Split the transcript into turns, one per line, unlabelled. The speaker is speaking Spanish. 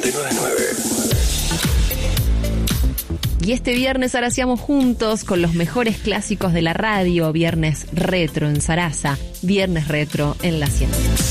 89.9.
Y este viernes araciamos juntos con los mejores clásicos de la radio. Viernes retro en Sarasa, viernes retro en La 100.